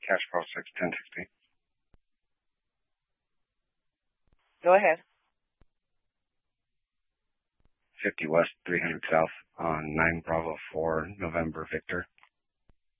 Cash Pro 61060. Go ahead. 50 West, 300 South on 9 Bravo 4 November Victor.